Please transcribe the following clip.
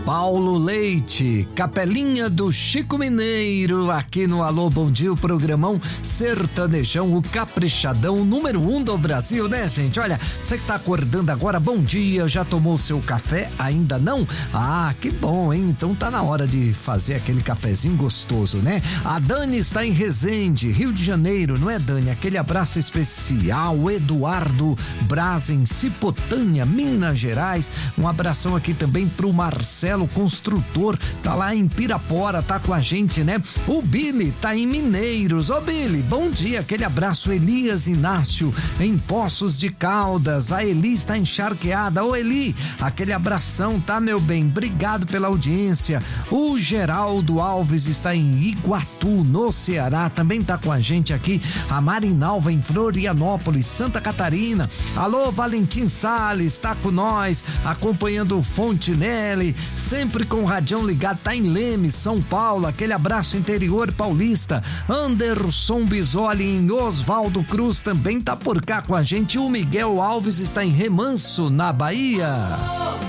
Paulo Leite, Capelinha do Chico Mineiro, aqui no Alô Bom Dia, o programão sertanejão, o caprichadão número 1 do Brasil, né, gente? Olha, você que tá acordando agora, bom dia, já tomou o seu café? Ainda não? Ah, que bom, hein? Então tá na hora de fazer aquele cafezinho gostoso, né? A Dani está em Resende, Rio de Janeiro, não é, Dani? Aquele abraço especial, o Eduardo Braz em Cipotânea, Minas Gerais, um abração aqui também pro Marcelo Construtor, tá lá em Pirapora, tá com a gente, né? O Billy tá em Mineiros. Ô Billy, bom dia, aquele abraço. Elias Inácio em Poços de Caldas, a Eli está encharqueada. Ô Eli, aquele abração, tá, meu bem? Obrigado pela audiência. O Geraldo Alves está em Iguatu, no Ceará, também tá com a gente aqui. A Marinalva em Florianópolis, Santa Catarina. Alô, Valentim Salles, tá com nós, acompanhando o Fontinelli, sempre com o radião ligado, tá em Leme, São Paulo, aquele abraço interior paulista. Anderson Bisoli em Oswaldo Cruz também tá por cá com a gente. O Miguel Alves está em Remanso, na Bahia.